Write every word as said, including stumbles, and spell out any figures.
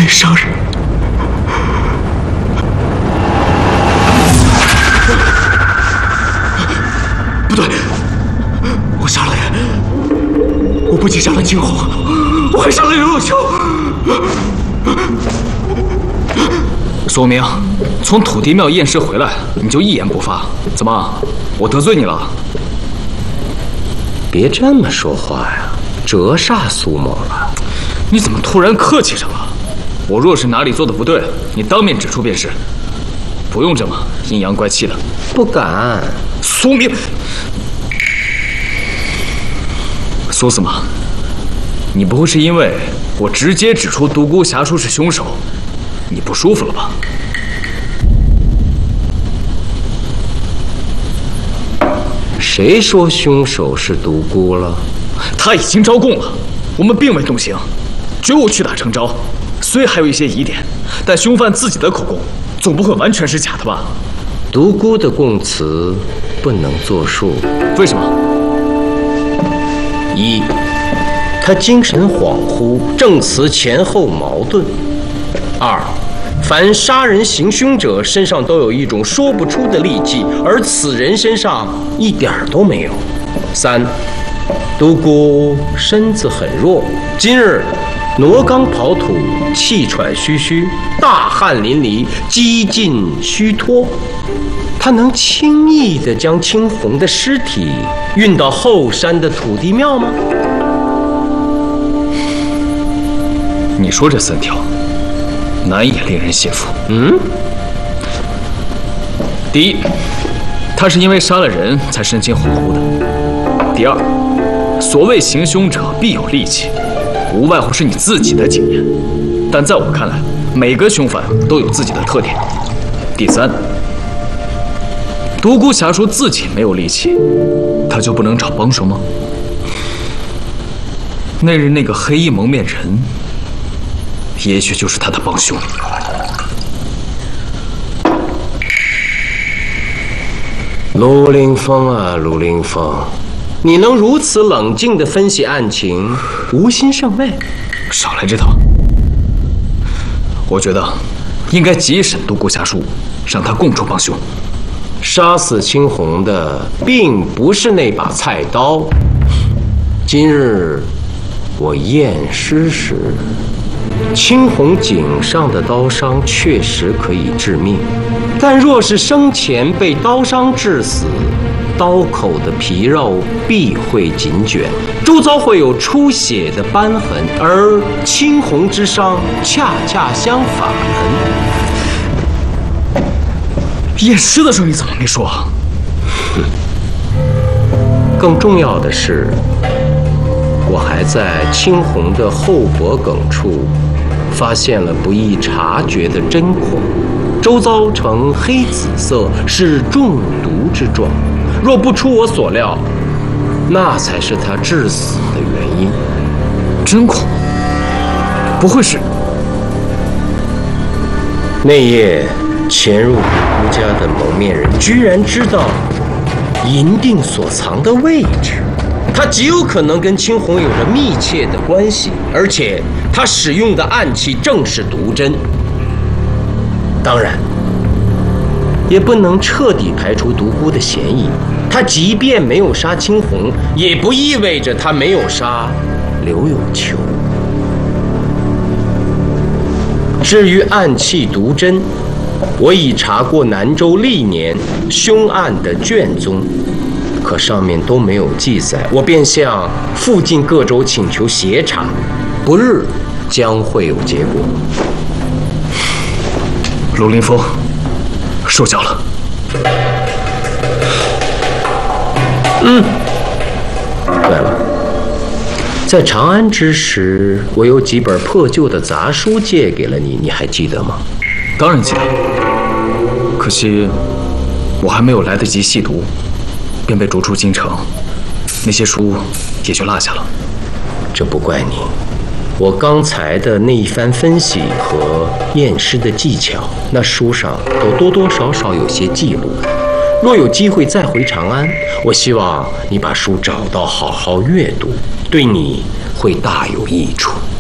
杀人。不对，我杀了人，我不仅杀了青红，我还杀了刘有秋。苏明，从土地庙验尸回来，你就一言不发，怎么，我得罪你了？ 别这么说话呀，折煞苏某了。 你怎么突然客气上了？我若是哪里做的不对，你当面指出便是，不用这么阴阳怪气的。 不敢。 苏明，苏司马，你不会是因为我直接指出独孤侠叔是凶手，你不舒服了吧？ 谁说凶手是独孤了？ 他已经招供了，我们并未动刑，只有我屈打成招。虽还有一些疑点，但凶犯自己的口供总不会完全是假的吧？ 独孤的供词不能作数。 为什么？ 一，他精神恍惚，证词前后矛盾。二，凡杀人行凶者身上都有一种说不出的戾气，而此人身上一点都没有。三，独孤身子很弱，今日挪缸刨土，气喘吁吁，大汗淋漓，几近虚脱。他能轻易地将青红的尸体运到后山的土地庙吗？ 你说这三条，难以令人信服。 嗯， 第一，他是因为杀了人才神情恍惚的；第二，所谓行凶者必有戾气，无外乎是你自己的经验，但在我看来，每个凶犯都有自己的特点；第三，独孤侠叔自己没有戾气，他就不能找帮手吗？那日那个黑衣蒙面人，也许就是他的帮凶。 陆凌风啊，陆凌风，你能如此冷静地分析案情，无心甚慰。 少来这套！我觉得应该急审独孤侠叔，让他供出帮凶。 杀死青红的并不是那把菜刀。今日我验尸时，青红颈上的刀伤确实可以致命，但若是生前被刀伤致死，刀口的皮肉必会紧卷，周遭会有出血的斑痕，而青红之伤恰恰相反。 验尸的时候你怎么没说？ 更重要的是，我还在青红的后脖梗处发现了不易察觉的针孔，周遭呈黑紫色，是中毒之状。若不出我所料，那才是他致死的原因。 针孔？不会是？ 那夜潜入独孤家的蒙面人，居然知道银锭所藏的位置，他极有可能跟青红有着密切的关系，而且他使用的暗器正是毒针。当然，也不能彻底排除独孤的嫌疑。他即便没有杀青红，也不意味着他没有杀刘有秋。至于暗器毒针，我已查过南州历年凶案的卷宗，可上面都没有记载，我便向附近各州请求协查，不日将会有结果。 陆凌风，受教了。 嗯，对了，在长安之时，我有几本破旧的杂书借给了你，你还记得吗？ 当然记得，可惜我还没有来得及细读，便被逐出京城，那些书也就落下了。 这不怪你，我刚才的那一番分析和验尸的技巧，那书上都多多少少有些记录。若有机会再回长安，我希望你把书找到，好好阅读，对你会大有益处。